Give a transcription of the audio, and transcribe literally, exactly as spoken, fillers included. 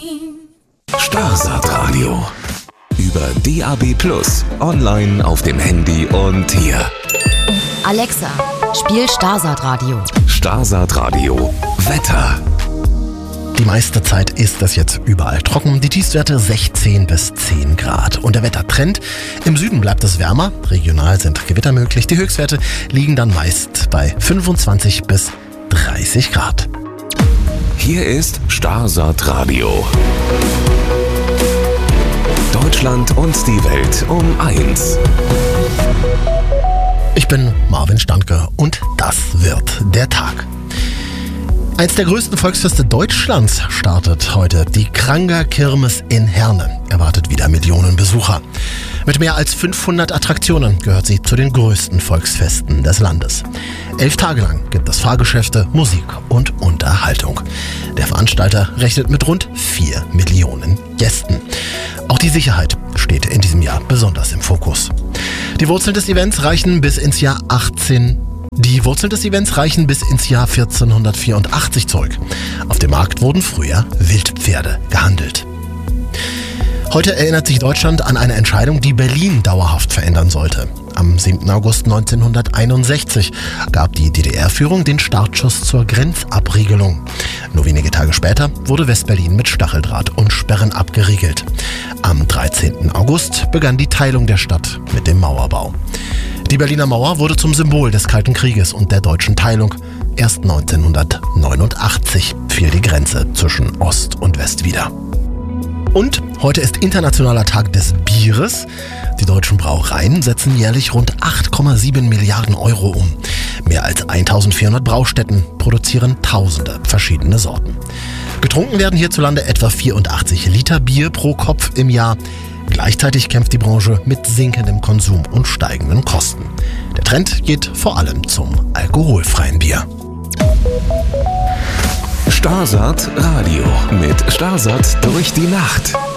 Starsat Radio. Über D A B Plus, online auf dem Handy und hier. Alexa, spiel Starsat Radio. Starsat Radio. Wetter. Die meiste Zeit ist es jetzt überall trocken. Die Tiefstwerte sechzehn bis zehn Grad. Und der Wettertrend: im Süden bleibt es wärmer. Regional sind Gewitter möglich. Die Höchstwerte liegen dann meist bei fünfundzwanzig bis dreißig Grad. Hier ist Starsat Radio. Deutschland und die Welt um eins. Ich bin Marvin Standke und das wird der Tag. Eins der größten Volksfeste Deutschlands startet heute. Die Kranger Kirmes in Herne erwartet wieder Millionen Besucher. Mit mehr als fünfhundert Attraktionen gehört sie zu den größten Volksfesten des Landes. Elf Tage lang gibt es Fahrgeschäfte, Musik und Unterhaltung. Der Veranstalter rechnet mit rund vier Millionen Gästen. Auch die Sicherheit steht in diesem Jahr besonders im Fokus. Die Wurzeln des Events reichen bis ins Jahr achtzehn Die Wurzeln des Events reichen bis ins Jahr vierzehnhundertvierundachtzig zurück. Auf dem Markt wurden früher Wildpferde gehandelt. Heute erinnert sich Deutschland an eine Entscheidung, die Berlin dauerhaft verändern sollte. Am siebten August neunzehnhunderteinundsechzig gab die D D R-Führung den Startschuss zur Grenzabriegelung. Nur wenige Tage später wurde West-Berlin mit Stacheldraht und Sperren abgeriegelt. Am dreizehnten August begann die Teilung der Stadt mit dem Mauerbau. Die Berliner Mauer wurde zum Symbol des Kalten Krieges und der deutschen Teilung. Erst neunzehnhundertneunundachtzig fiel die Grenze zwischen Ost und West wieder. Und heute ist Internationaler Tag des Bieres. Die deutschen Brauereien setzen jährlich rund acht Komma sieben Milliarden Euro um. Mehr als eintausendvierhundert Braustätten produzieren tausende verschiedene Sorten. Getrunken werden hierzulande etwa vierundachtzig Liter Bier pro Kopf im Jahr. Gleichzeitig kämpft die Branche mit sinkendem Konsum und steigenden Kosten. Der Trend geht vor allem zum alkoholfreien Bier. Starsat Radio mit Starsat durch die Nacht.